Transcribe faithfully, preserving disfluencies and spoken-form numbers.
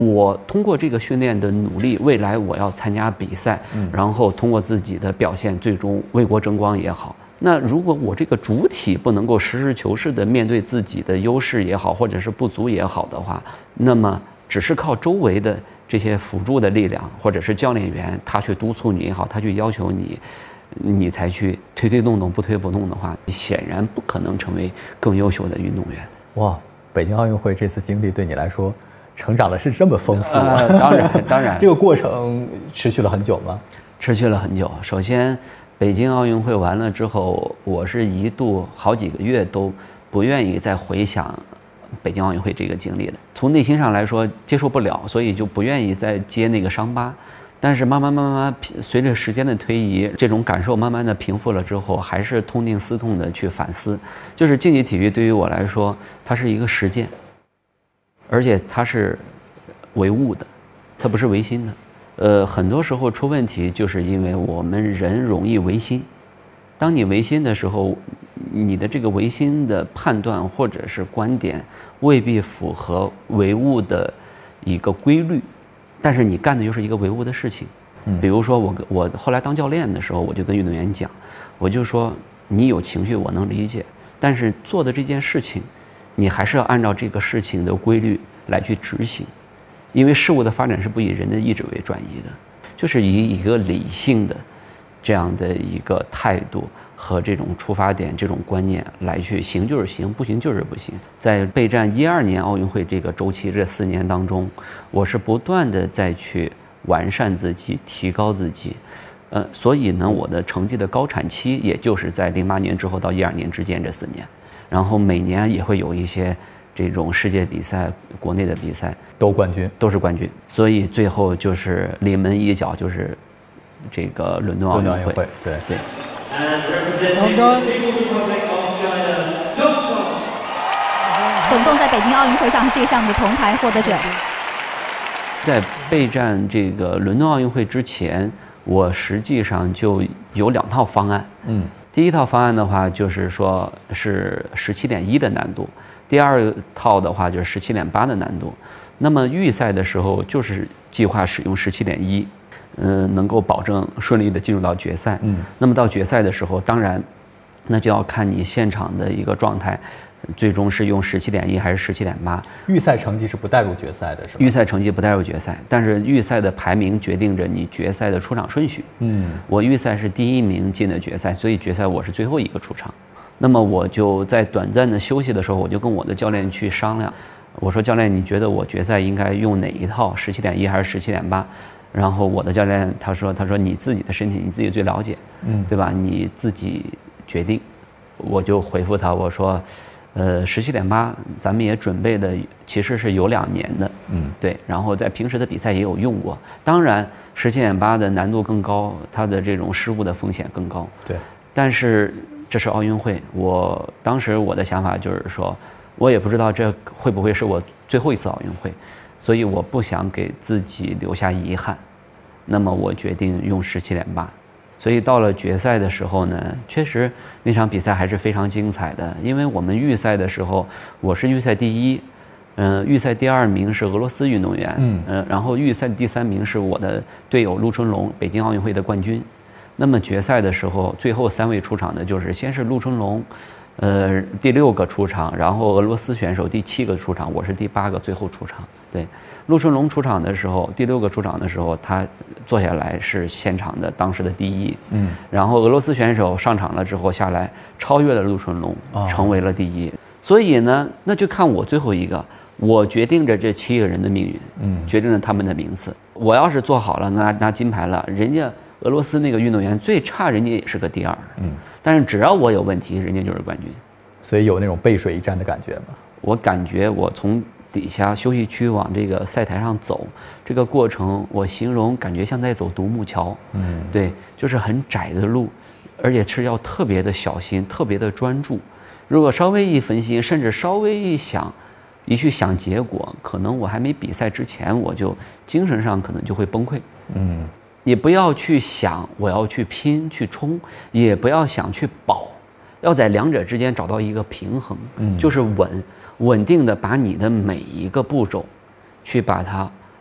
我通过这个训练的努力，未来我要参加比赛，嗯，然后通过自己的表现，最终为国争光也好。那如果我这个主体不能够实事求是的面对自己的优势也好，或者是不足也好的话，那么只是靠周围的这些辅助的力量，或者是教练员他去督促你也好，他去要求你，你才去推推动动不推不动的话，你显然不可能成为更优秀的运动员。 哇，北京奥运会这次经历对你来说成长的是这么丰富、啊呃、当然当然。 这个过程持续了很久吗？ 持续了很久。首先北京奥运会完了之后，我是一度好几个月都不愿意再回想北京奥运会这个经历的，从内心上来说接受不了，所以就不愿意再接那个伤疤。但是慢慢慢慢随着时间的推移，这种感受慢慢的平复了之后，还是痛定思痛的去反思。就是竞技体育对于我来说，它是一个实践，而且它是唯物的，它不是唯心的。呃，很多时候出问题，就是因为我们人容易违心。当你违心的时候，你的这个违心的判断或者是观点，未必符合唯物的一个规律。但是你干的又是一个唯物的事情，比如说我我后来当教练的时候，我就跟运动员讲，我就说你有情绪我能理解，但是做的这件事情，你还是要按照这个事情的规律来去执行，因为事物的发展是不以人的意志为转移的，就是以一个理性的这样的一个态度和这种出发点、这种观念来去行就是行，不行就是不行。在备战一二年奥运会这个周期这四年当中，我是不断的再去完善自己、提高自己，呃，所以呢，我的成绩的高产期也就是在零八年之后到一二年之间这四年，然后每年也会有一些这种世界比赛、国内的比赛都冠军， 都是冠军，所以最后就是临门一脚就是这个伦敦奥运会， 对对。 董栋在北京奥运会上是这项的铜牌获得者。 在备战这个伦敦奥运会之前，我实际上就有两套方案。嗯，第一套方案的话，就是说是十七点一的难度；第二套的话就是十七点八的难度。那么预赛的时候就是计划使用十七点一。嗯、呃，能够保证顺利的进入到决赛。嗯，那么到决赛的时候，当然，那就要看你现场的一个状态，最终是用十七点一还是十七点八。 预赛成绩是不带入决赛的，是吧？ 预赛成绩不带入决赛，但是预赛的排名决定着你决赛的出场顺序。嗯，我预赛是第一名进的决赛，所以决赛我是最后一个出场。那么我就在短暂的休息的时候，我就跟我的教练去商量，我说教练，你觉得我决赛应该用哪一套？十七点一还是十七点八？然后我的教练他说他说你自己的身体你自己最了解，嗯，对吧？你自己决定。我就回复他我说，呃，十七点八咱们也准备的其实是有两年的，嗯，对。然后在平时的比赛也有用过。当然，十七点八的难度更高，它的这种失误的风险更高。 对。 但是这是奥运会，我当时我的想法就是说，我也不知道这会不会是我最后一次奥运会。所以我不想给自己留下遗憾，那么我决定用十七点八。所以到了决赛的时候呢，确实那场比赛还是非常精彩的。因为我们预赛的时候，我是预赛第一，嗯、呃，预赛第二名是俄罗斯运动员，嗯，呃，然后预赛第三名是我的队友陆春龙，北京奥运会的冠军。那么决赛的时候，最后三位出场的就是先是陆春龙。呃，第六个出场，然后俄罗斯选手第七个出场，我是第八个最后出场。对，陆春龙出场的时候，第六个出场的时候，他坐下来是现场的当时的第一。嗯，然后俄罗斯选手上场了之后下来超越了陆春龙，成为了第一。哦、所以呢，那就看我最后一个，我决定着这七个人的命运，嗯，决定着他们的名次。我要是做好了，拿拿金牌了，人家。俄罗斯那个运动员最差，人家也是个第二，嗯，但是只要我有问题，人家就是冠军， 所以有那种背水一战的感觉吗？ 我感觉我从底下休息区往这个赛台上走，这个过程我形容感觉像在走独木桥，嗯，对，就是很窄的路，而且是要特别的小心，特别的专注。如果稍微一分心，甚至稍微一想，一去想结果，可能我还没比赛之前，我就精神上可能就会崩溃，嗯。也不要去想我要去拼去冲，也不要想去保，要在两者之间找到一个平衡，嗯，就是稳稳定的把你的每一个步骤去把它